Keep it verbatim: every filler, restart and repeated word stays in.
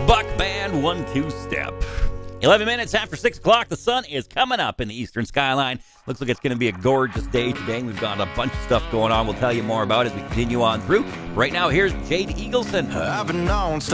Buck Band, One Two Step. eleven minutes after six o'clock, the sun is coming up in the eastern skyline. Looks like it's going to be a gorgeous day today. We've got a bunch of stuff going on we'll tell you more about as we continue on through. Right now, here's Jade Eagleson. I've been on